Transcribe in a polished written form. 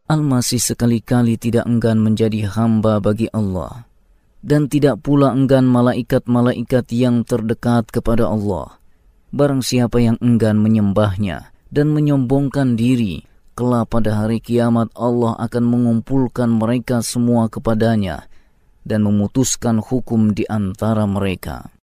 Al-Masih sekali-kali tidak enggan menjadi hamba bagi Allah, dan tidak pula enggan malaikat-malaikat yang terdekat kepada Allah. Barang siapa yang enggan menyembahnya dan menyombongkan diri, kelak pada hari kiamat Allah akan mengumpulkan mereka semua kepadanya dan memutuskan hukum di antara mereka.